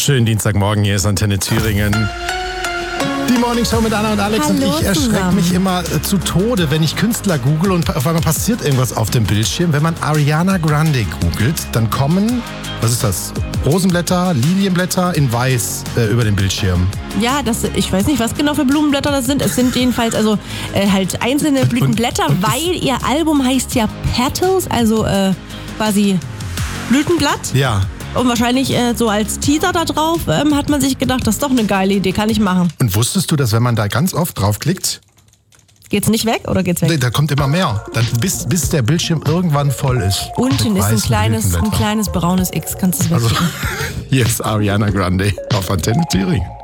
Schönen Dienstagmorgen, hier ist Antenne Thüringen. Die Morningshow mit Anna und Alex. Hallo und ich erschrecke mich immer zu Tode, wenn ich Künstler google und auf einmal passiert irgendwas auf dem Bildschirm. Wenn man Ariana Grande googelt, dann kommen, was ist das? Rosenblätter, Lilienblätter in weiß über den Bildschirm. Ja, ich weiß nicht, was genau für Blumenblätter das sind. Es sind jedenfalls halt einzelne Blütenblätter, weil ihr Album heißt ja Petals, also quasi Blütenblatt. Ja. Und wahrscheinlich so als Teaser da drauf hat man sich gedacht, das ist doch eine geile Idee, kann ich machen. Und wusstest du, dass wenn man da ganz oft draufklickt, geht's nicht weg oder geht's weg? Da kommt immer mehr, dann, bis der Bildschirm irgendwann voll ist. Unten ist ein kleines braunes X, kannst du es Also, wegschieben. hier ist Ariana Grande auf Antenne Thüringen.